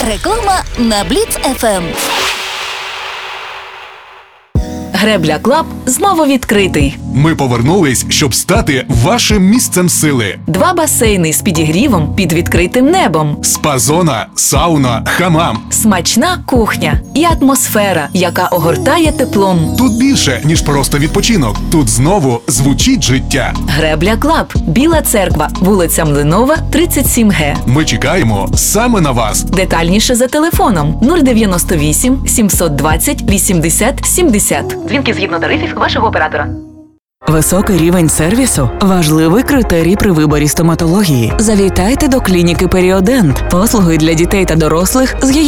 Реклама на Бліц ФМ. Гребля Клаб знову відкритий. Ми повернулись, щоб стати вашим місцем сили. 2 басейни з підігрівом під відкритим небом. Спа-зона, сауна, хамам. Смачна кухня і атмосфера, яка огортає теплом. Тут більше, ніж просто відпочинок. Тут знову звучить життя. Гребля Клаб. Біла церква. Вулиця Млинова, 37Г. Ми чекаємо саме на вас. Детальніше за телефоном 098 720 80 70. Дзвінки згідно тарифів вашого оператора. Високий рівень сервісу – важливий критерій при виборі стоматології. Завітайте до клініки Періодент. Послуги для дітей та дорослих з